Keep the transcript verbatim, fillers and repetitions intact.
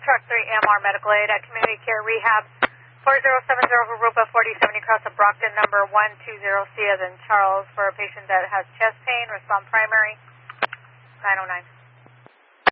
Truck three M R Medical Aid at Community Care Rehab, four zero seven zero Aruba forty seventy across the Brockton, number one two zero C as in Charles, for a patient that has chest pain. Respond primary, nine oh nine.